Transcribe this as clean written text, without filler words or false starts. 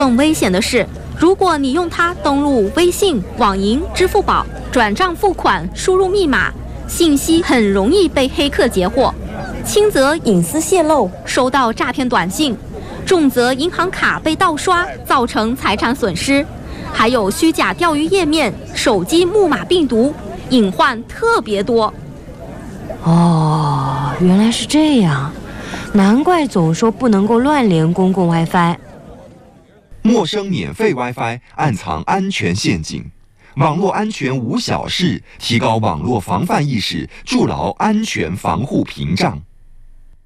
更危险的是，如果你用它登录微信、网银、支付宝、转账付款、输入密码，信息很容易被黑客截获，轻则隐私泄露，收到诈骗短信，重则银行卡被盗刷，造成财产损失，还有虚假钓鱼页面、手机木马病毒，隐患特别多。 哦，原来是这样，难怪总说不能够乱连公共 WiFi。 陌生免费 WiFi 暗藏安全陷阱，网络安全无小事，提高网络防范意识，筑牢安全防护屏障。